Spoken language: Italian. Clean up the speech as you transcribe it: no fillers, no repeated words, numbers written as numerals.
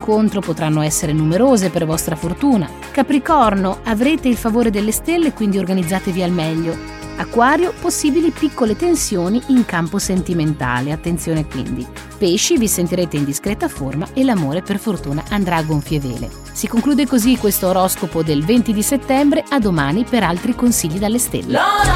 incontro potranno essere numerose per vostra fortuna. Capricorno, avrete il favore delle stelle, quindi organizzatevi al meglio. Acquario, possibili piccole tensioni in campo sentimentale, attenzione quindi. Pesci, vi sentirete in discreta forma e l'amore per fortuna andrà a gonfie vele. Si conclude così questo oroscopo del 20 di settembre, a domani per altri consigli dalle stelle.